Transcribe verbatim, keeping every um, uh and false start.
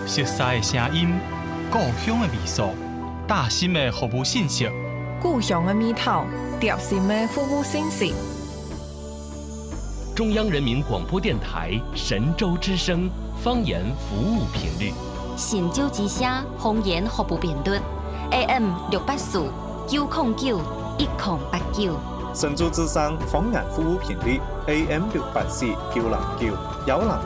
熟悉的声音，故乡的味素，大心的服务信息， 故乡的味道，贴心的服务信息。 中央人民广播电台神州之声方言服务频率， 神州之声方言服务频率 A M 六八四九零九一零八九。 神州之声方言服务频率 A M 六八四九零九幺零